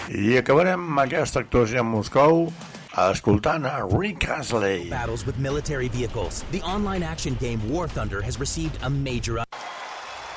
I acabarem aquesta actuació a Moscou escoltant a Rick Astley. Battles with military vehicles. The online action game War Thunder has received a major